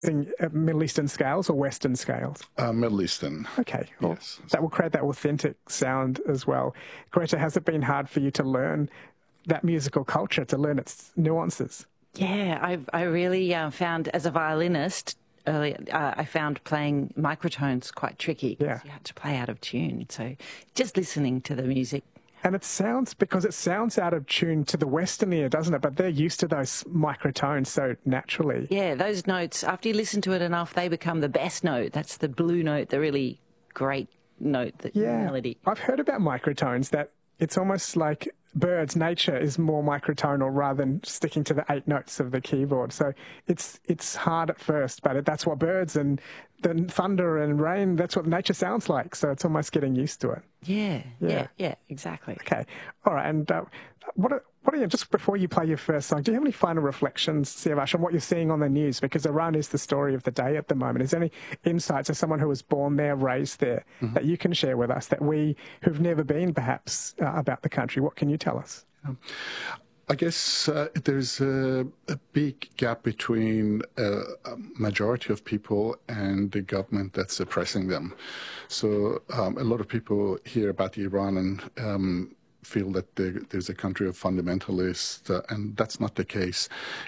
Middle Eastern scales or Western scales? Middle Eastern. Okay, well, yes. That will create that authentic sound as well. Greta, has it been hard for you to learn that musical culture, to learn its nuances? Yeah, I really found, as a violinist, earlier, I found playing microtones quite tricky. Yeah. You had to play out of tune. So just listening to the music. And it sounds out of tune to the Western ear, doesn't it? But they're used to those microtones so naturally. Yeah, those notes, after you listen to it enough, they become the best note. That's the blue note, the really great note, the melody. I've heard about microtones, that it's almost like birds, nature is more microtonal rather than sticking to the 8 notes of the keyboard. So it's hard at first, but that's what birds and the thunder and rain, that's what nature sounds like. So it's almost getting used to it. Yeah, exactly. Okay. All right. And what are you, just before you play your first song, do you have any final reflections, Siavash, on what you're seeing on the news? Because Iran is the story of the day at the moment. Is there any insights as someone who was born there, raised there, that you can share with us, that we who've never been perhaps about the country, what can you tell us? I guess there's a big gap between a majority of people and the government that's oppressing them. So a lot of people hear about Iran and feel that there's a country of fundamentalists, and that's not the case.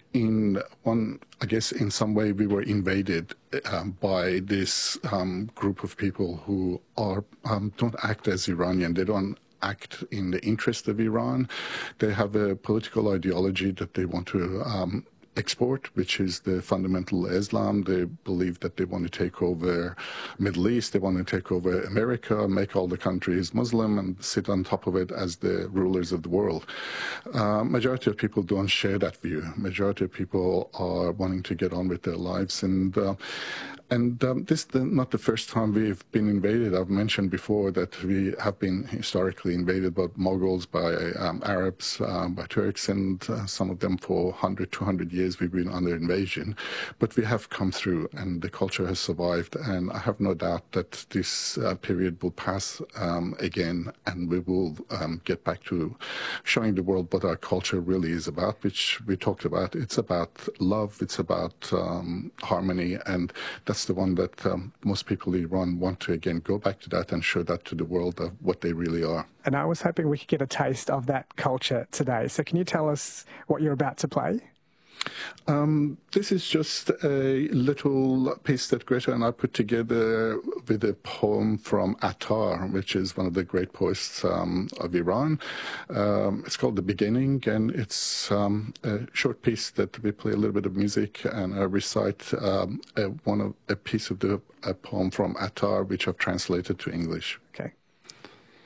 I guess in some way we were invaded by this group of people who don't act as Iranian. They don't act in the interest of Iran. They have a political ideology that they want to export, which is the fundamental Islam. They believe that they want to take over Middle East, they want to take over America, make all the countries Muslim and sit on top of it as the rulers of the world. Majority of people don't share that view. Majority of people are wanting to get on with their lives, and this is not the first time we've been invaded. I've mentioned before that we have been historically invaded by Mughals, by Arabs, by Turks, and some of them for 100, 200 years we've been under invasion. But we have come through, and the culture has survived, and I have no doubt that this period will pass again, and we will get back to showing the world what our culture really is about, which we talked about. It's about love, it's about harmony, and that's the one that most people in Iran want to, again, go back to that and show that to the world of what they really are. And I was hoping we could get a taste of that culture today. So can you tell us what you're about to play? This is just a little piece that Greta and I put together with a poem from Attar, which is one of the great poets of Iran. It's called The Beginning, and it's a short piece that we play a little bit of music, and I recite a piece of a poem from Attar, which I've translated to English. Okay.